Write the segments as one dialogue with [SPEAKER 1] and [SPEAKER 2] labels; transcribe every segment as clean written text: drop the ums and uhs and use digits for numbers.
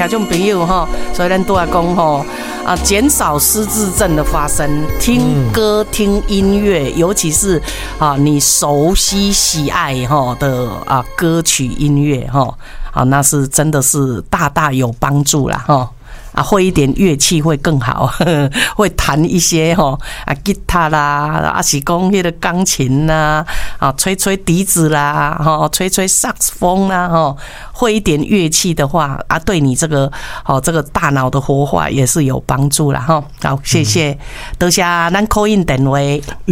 [SPEAKER 1] 听众朋友哈，所以咱都要讲哈减少失智症的发生，听歌听音乐，尤其是你熟悉喜爱的歌曲音乐那是真的是大大有帮助啦会一点乐器会更好，会弹一些吉他啦，是讲那个钢琴啦，吹吹笛子啦，吹吹萨克斯风啦，会一点乐器的话对你这个大脑的活化也是有帮助啦好，谢谢，多谢咱 call in 电话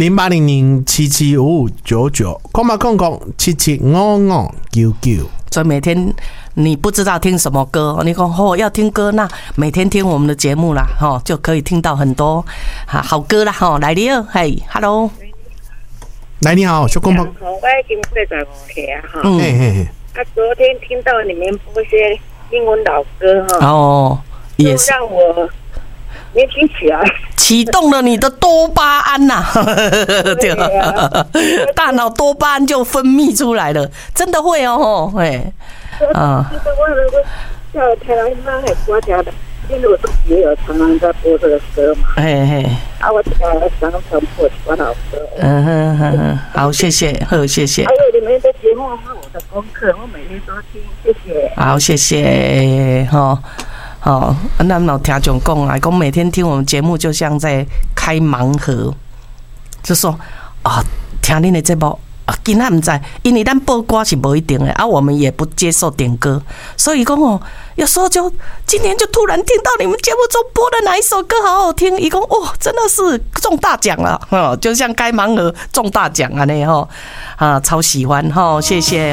[SPEAKER 2] 0800775599，00775599。
[SPEAKER 1] 所以每天你不知道听什么歌，你说要听歌，那每天听我们的节目啦，就可以听到很多好歌啦。来你好，嘿 ，Hello，
[SPEAKER 2] 来你好，小公婆。
[SPEAKER 3] 我已经45岁啊哈。昨天听到你们播些英文老歌也是让我年轻起来，
[SPEAKER 1] 启动了你的多巴胺呐，对啊，大脑多巴胺就分泌出来了，真的会
[SPEAKER 3] 我叫台湾妈还国家的，因为我自己也有常常在播这个歌嘛。我常常播我老歌。
[SPEAKER 1] 好，谢谢，好，谢谢。
[SPEAKER 3] 还有你们的节目是我的功课，我每天都听，谢谢。
[SPEAKER 1] 好，谢谢，咱老听众讲每天听我们节目就像在开盲盒，就说听恁的节目。今仔不知，因为咱播歌是不一定的我们也不接受点歌，所以讲有时候就今天就突然听到你们节目中播的哪一首歌好好听，伊讲真的是中大奖了就像开盲盒中大奖那超喜欢谢谢。